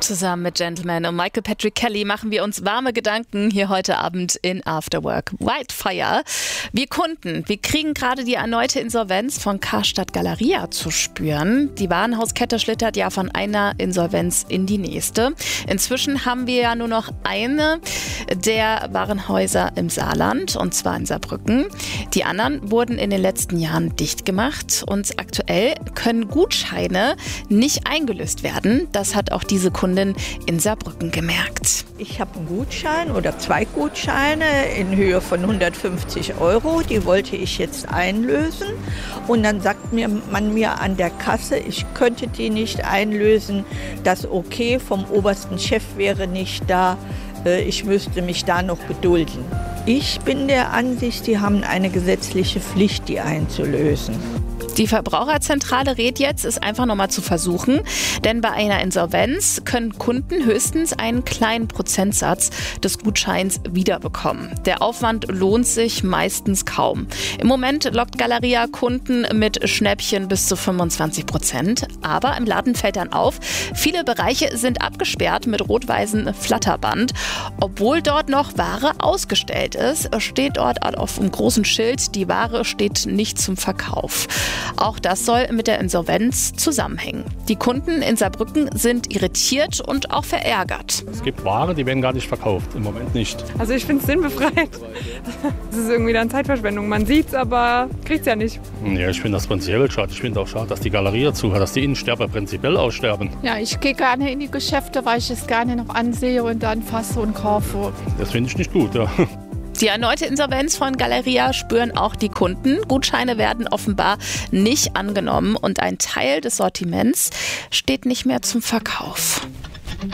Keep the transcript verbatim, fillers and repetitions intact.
Zusammen mit Gentleman und Michael Patrick Kelly machen wir uns warme Gedanken hier heute Abend in After Work. Wildfire. Wir Kunden, wir kriegen gerade die erneute Insolvenz von Karstadt Galeria zu spüren. Die Warenhauskette schlittert ja von einer Insolvenz in die nächste. Inzwischen haben wir ja nur noch eine der Warenhäuser im Saarland, und zwar in Saarbrücken. Die anderen wurden in den letzten Jahren dicht gemacht und aktuell können Gutscheine nicht eingelöst werden. Das hat auch diese Kundin in Saarbrücken gemerkt. Ich habe einen Gutschein oder zwei Gutscheine in Höhe von hundertfünfzig Euro. Die wollte ich jetzt einlösen. Und dann sagt mir man mir an der Kasse, ich könnte die nicht einlösen. Das Okay vom obersten Chef wäre nicht da. Ich müsste mich da noch gedulden. Ich bin der Ansicht, die haben eine gesetzliche Pflicht, die einzulösen. Die Verbraucherzentrale rät jetzt, es einfach nochmal zu versuchen, denn bei einer Insolvenz können Kunden höchstens einen kleinen Prozentsatz des Gutscheins wiederbekommen. Der Aufwand lohnt sich meistens kaum. Im Moment lockt Galeria Kunden mit Schnäppchen bis zu fünfundzwanzig Prozent, aber im Laden fällt dann auf, viele Bereiche sind abgesperrt mit rot-weißem Flatterband. Obwohl dort noch Ware ausgestellt ist, steht dort auf einem großen Schild, die Ware steht nicht zum Verkauf. Auch das soll mit der Insolvenz zusammenhängen. Die Kunden in Saarbrücken sind irritiert und auch verärgert. Es gibt Ware, die werden gar nicht verkauft, im Moment nicht. Also ich finde es sinnbefreit. Das ist irgendwie dann Zeitverschwendung. Man sieht es, aber kriegt es ja nicht. Ja, ich finde das prinzipiell schade. Ich finde auch schade, dass die Galerie zu hat, dass die Innensterber prinzipiell aussterben. Ja, ich gehe gerne in die Geschäfte, weil ich es gerne noch ansehe und dann fasse und kaufe. Das finde ich nicht gut, ja. Die erneute Insolvenz von Galeria spüren auch die Kunden. Gutscheine werden offenbar nicht angenommen und ein Teil des Sortiments steht nicht mehr zum Verkauf.